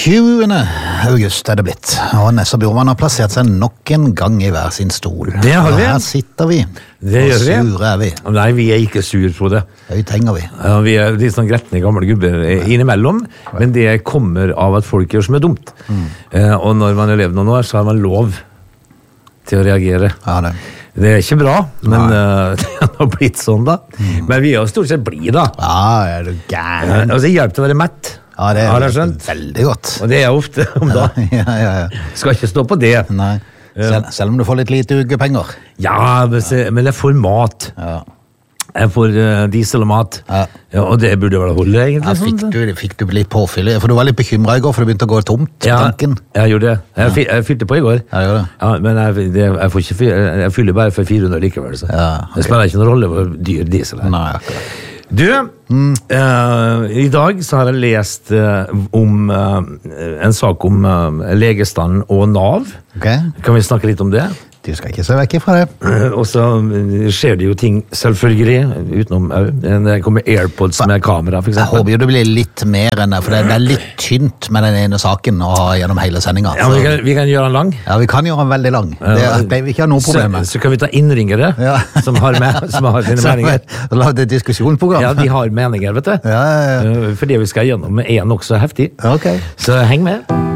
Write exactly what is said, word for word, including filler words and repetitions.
tjuende august er det blitt, og Nessa Bjorvann har plassert seg nok en gang i hver sin stol. Det har vi. Og her sitter vi, Det og gjør vi. sure er vi. Nei, vi er ikke sur, Frode. Høyt henger vi. Ja, vi er litt sånn gretne gamle gubber innimellom, men det kommer av at folk gjør som er dumt. Mm. Eh, og når man har levd noen år, så har man lov til å reagere. Ja, det. Det er ikke bra, men uh, det har blitt sånn da. Mm. Men vi er jo stort sett blide da. Ja, er du Eh, gæren? altså, det hjelper til å være mett. Ja, det Har er jeg skjønt? veldig godt. Og det er jeg ofte om da. Ja, ja, ja. Skal ikke stå på det. Nei. Sel selv om du får litt lite ukepenger. Ja, men se- men jeg får mat. Ja. Jeg får uh, diesel og mat. Ja. Ja, og det burde vel holde, egentlig. Ja, sånn. fikk, du, fikk du litt påfyll? For du var litt bekymret i går, for det begynte å gå tomt, Ja, tanken. jeg gjorde det. Jeg, fy- jeg fylte på i går. Ja, gjorde det. Ja, men jeg, det, jeg, får ikke, fy- jeg fyller bare for fire hundre likevel. Så. Ja, ok. Det spiller ikke noen rolle hvor dyr diesel er. Nei, akkurat. Du, eh, i dag så har jeg lest eh, om eh, en sak om eh, legestanden og NAV. Ok, Kan vi snakke litt om det? du skal ikke se vekk ifra det. Eh, Og så eh, skjer det jo ting selvfølgelig, utenom au. Det kommer AirPods med kamera, for Jeg eksempel. håper jo det blir litt mer enn det, for det det er litt tynt med den ene saken å ha gjennom hele sendingen. Ja, men vi, kan, vi kan gjøre den lang. Ja, vi kan gjøre den veldig lang. Det pleier vi ikke å ha noe problem med. Så, så kan vi ta innringere Ja. som, har med, som har sine Så meninger. la det diskusjonsprogram. Ja, de har meninger, vet du. Ja, ja, ja. Eh, For det vi skal gjennom er nokså heftig. Ok. Så heng med.